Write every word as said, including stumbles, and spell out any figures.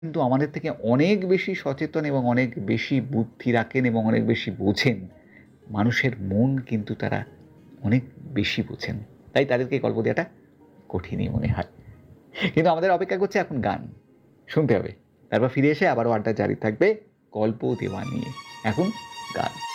কিন্তু আমাদের থেকে অনেক বেশি সচেতন এবং অনেক বেশি বুদ্ধি রাখেন এবং অনেক বেশি বোঝেন। মানুষের মন কিন্তু তারা অনেক বেশি বোঝেন। তাই তাদেরকে গল্প দেওয়াটা কঠিনই মনে হয়। কিন্তু আমাদের অপেক্ষা করছে এখন গান শুনতে হবে। তারপর ফিরে এসে আবারও আড্ডা জারি থাকবে গল্প দেওয়া নিয়ে। এখন গান।